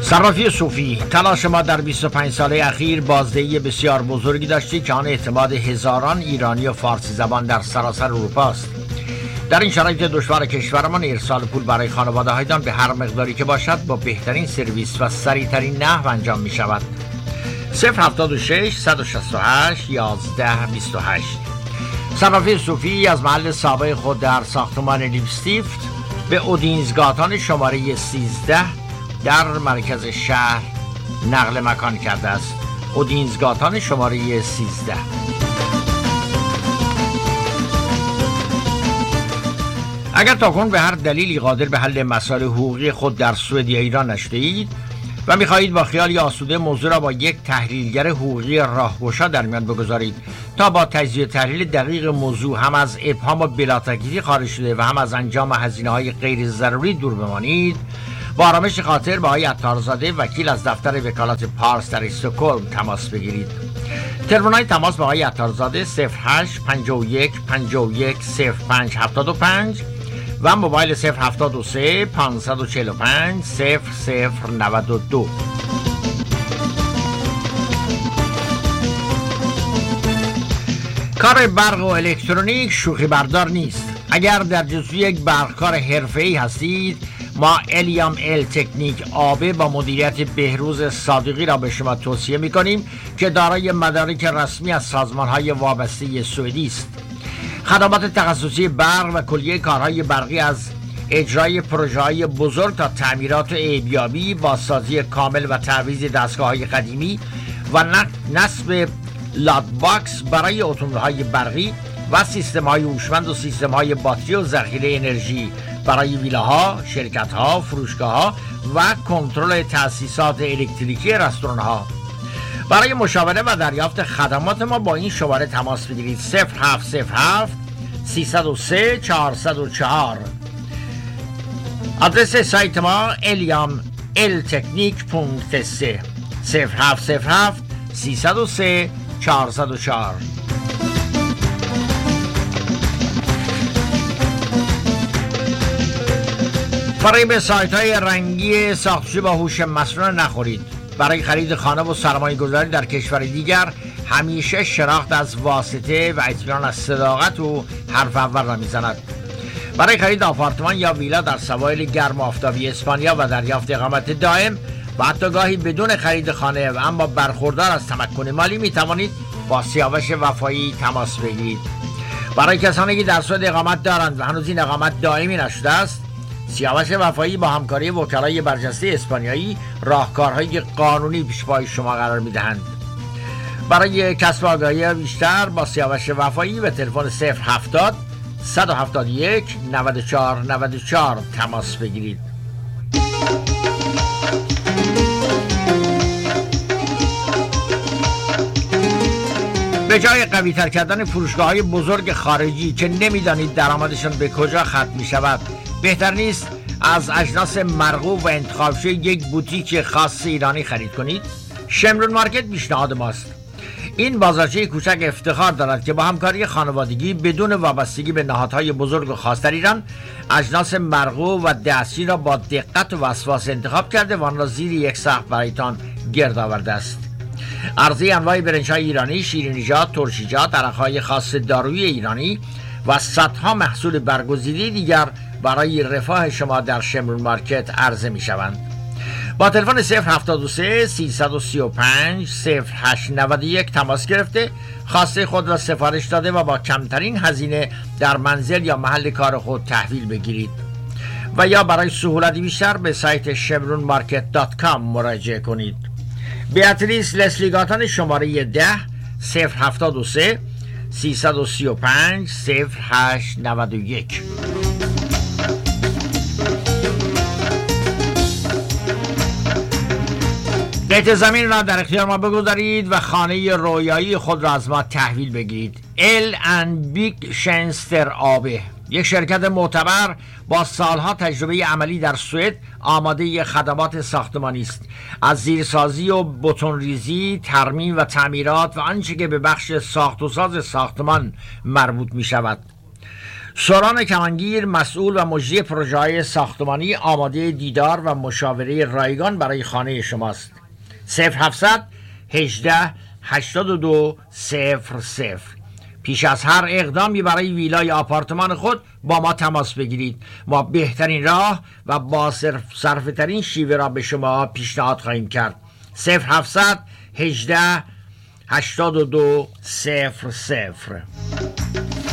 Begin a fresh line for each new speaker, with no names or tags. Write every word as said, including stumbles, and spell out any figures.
صرافی صوفی، تلاش ما در بیست و پنج ساله اخیر بازدهی بسیار بزرگی داشته که آن اعتماد هزاران ایرانی و فارسی زبان در سراسر اروپا است. در این شرایط دشوار کشورمان ارسال پول برای خانواده هایتان به هر مقداری که باشد با بهترین سرویس و سریعترین نحو انجام می شود. صفر هفتاد و شش صد و شصت و هشت یازده بیست و هشت. صرافی صوفی از محل سابق خود در ساختمان لیپستیفت به اودینزگاتان شماره سیزده در مرکز شهر نقل مکان کرده است. اودینزگاتان شماره سیزده. اگر تاکنون به هر دلیلی قادر به حل مسائل حقوقی خود در سوئد یا ایران نشده اید و می‌خواهید با خیالی آسوده موضوع را با یک تحلیلگر حقوقی راهگشا در میان بگذارید تا با تجزیه تحلیل دقیق موضوع هم از ابهام و بلاتکلیفی خارج شده و هم از انجام هزینه‌های غیر ضروری دور بمانید، با آرامش خاطر با آقای عطارزاده وکیل از دفتر وکالت پارس در استکهلم تماس بگیرید. تلفن‌های تماس با آقای عطارزاده صفر هشت پنجاه و یک پنجاه و یک صفر پنج هفتاد و پنج و موبایل صفر هفتاد و سه پانصد و چهل و پنج صفر صفر نود و دو. کار برق و الکترونیک شوخی بردار نیست. اگر در جزو یک برقکار حرفه‌ای هستید، ما الیام ال تکنیک آبه با مدیریت بهروز صادقی را به شما توصیه می‌کنیم که دارای مدارک رسمی از سازمان‌های وابسته سوئدی است. خدمات تخصصی برق و کلیه کارهای برقی از اجرای پروژه‌های بزرگ تا تعمیرات و عیبیابی، بازسازی کامل و تعویض دستگاه‌های قدیمی و نصب لاد باکس برای اتومبیل‌های برقی و سیستم‌های هوشمند و سیستم‌های باتری و ذخیره انرژی برای ویلاها، شرکت‌ها، فروشگاه‌ها و کنترل تأسیسات الکتریکی رستوران‌ها. برای مشاوره و دریافت خدمات ما با این شماره تماس بگیرید: صفر هفت صفر هفت سیصد و سه چهارصد و چهار. آدرس سایت ما الیام ال تکنیک پونکت سه. صفر هفت صفر هفت سیصد و سه چهارصد و چهار. فریب سایت های رنگی ساختشی با هوش مصنوعی نخورید. برای خرید خانه و سرمایه گذاری در کشور دیگر همیشه شناخت از واسطه و اطمینان از صداقت و حرف اول را میزند. برای خرید آپارتمان یا ویلا در سواحل گرم و آفتابی اسپانیا و دریافت اقامت دائم و حتی گاهی بدون خرید خانه و اما برخوردار از تمکن مالی می توانید با سیاوش وفایی تماس بگیرید. برای کسانی که در سوئد اقامت دارند و هنوز این اقامت دائمی نشده است، سیاوش وفایی با همکاری وکلای برجسته اسپانیایی راهکارهای قانونی پیش پای شما قرار می‌دهند. برای کسب آگاهی بیشتر با سیاوش وفایی به تلفن صفر هفتاد صد و هفتاد و یک نود و چهار نود و چهار تماس بگیرید. به جای قوی تر کردن فروشگاه های بزرگ خارجی که نمیدانید درآمدشان به کجا ختم می شود، بهتر نیست از اجناس مرغوب و انتخاب شده یک بوتیک خاص ایرانی خرید کنید؟ شمرون مارکت پیشنهاد ماست. این بازارچه کوچک افتخار دارد که با همکاری خانوادگی بدون وابستگی به نهادهای بزرگ و خاص در ایران اجناس مرغوب و دستی را با دقت و وسواس انتخاب کرده و آن را زیر یک سقف برایتان گرد آورده است. عرضه انواع برنج‌های ایرانی، شیرینیجات، ترشیجات، عرق‌های خاص دارویی ایرانی و صدها محصول برگزیده دیگر برای رفاه شما در شمرون مارکت عرضه می‌شوند. با تلفن صفر هفتاد و سه سیصد و سی و پنج صفر هشت نود و یک تماس گرفته خواسته خود را سفارش داده و با کمترین هزینه در منزل یا محل کار خود تحویل بگیرید و یا برای سهولت بیشتر به سایت شمرون مارکت دات کام مراجعه کنید. بیاتریس لسلیگاتان شماره ده صفر هفتاد و سه سیصد و سی و پنج صفر هشت نود و یک. قطع زمین را در اختیار ما بگذارید و خانه رویایی خود را از ما تحویل بگیرید. ال اند بیگ شنستر آبه، یک شرکت معتبر با سالها تجربه عملی در سوئد، آماده خدمات ساختمانی است، از زیرسازی و بتونریزی، ترمیم و تعمیرات و آنچه که به بخش ساخت و ساز ساختمان مربوط می شود. سوران کمانگیر مسئول و مجری پروژه‌های ساختمانی آماده دیدار و مشاوره رایگان برای خانه شماست. صفر هفتصد هجده هشتاد و دو صفر صفر. پیش از هر اقدامی برای ویلای آپارتمان خود با ما تماس بگیرید. ما بهترین راه و با صرفه ترین شیوه را به شما پیشنهاد خواهیم کرد. صفر هفتصد هجده هشتاد و دو صفر صفر.